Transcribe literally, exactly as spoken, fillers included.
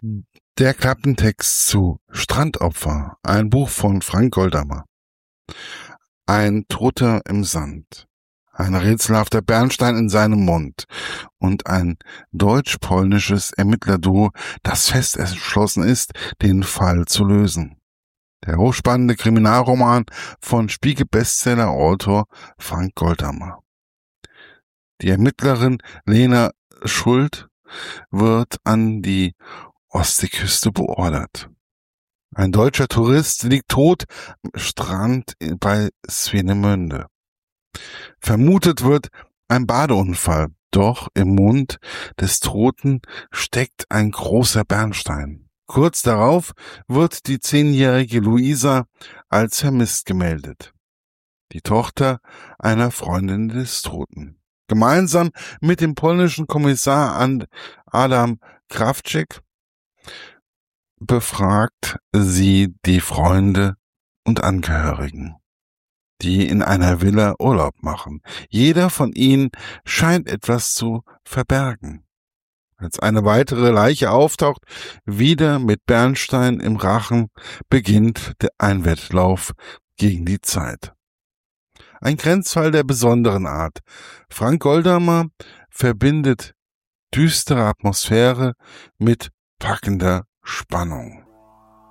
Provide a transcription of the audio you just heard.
Der Klappentext zu Strandopfer, ein Buch von Frank Goldammer. Ein Toter im Sand, ein rätselhafter Bernstein in seinem Mund und ein deutsch-polnisches Ermittlerduo, das fest entschlossen ist, den Fall zu lösen. Der hochspannende Kriminalroman von Spiegel-Bestseller-Autor Frank Goldammer. Die Ermittlerin Lena Schuld wird an die Ostseeküste beordert. Ein deutscher Tourist liegt tot am Strand bei Swinemünde. Vermutet wird ein Badeunfall, doch im Mund des Toten steckt ein großer Bernstein. Kurz darauf wird die zehnjährige Luisa als vermisst gemeldet. Die Tochter einer Freundin des Toten. Gemeinsam mit dem polnischen Kommissar Adam Krawczyk befragt sie die Freunde und Angehörigen, die in einer Villa Urlaub machen. Jeder von ihnen scheint etwas zu verbergen. Als eine weitere Leiche auftaucht, wieder mit Bernstein im Rachen, beginnt ein Wettlauf gegen die Zeit. Ein Grenzfall der besonderen Art. Frank Goldammer verbindet düstere Atmosphäre mit packender Spannung.